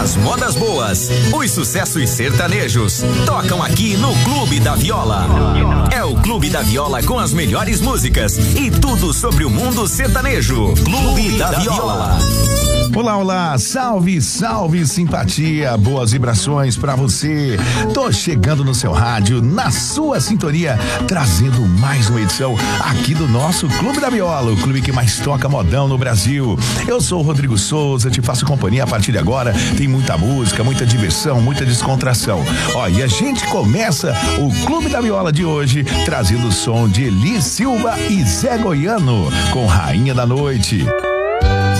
As modas boas, os sucessos sertanejos, tocam aqui no Clube da Viola. É o Clube da Viola com as melhores músicas e tudo sobre o mundo sertanejo. Clube da Viola. Olá, olá, salve, salve, simpatia, boas vibrações pra você. Tô chegando no seu rádio, na sua sintonia, trazendo mais uma edição aqui do nosso Clube da Viola, o clube que mais toca modão no Brasil. Eu sou o Rodrigo Souza, te faço companhia a partir de agora. Tem muita música, muita diversão, muita descontração. Ó, e a gente começa o Clube da Viola de hoje trazendo o som de Eli Silva e Zé Goiano com Rainha da Noite.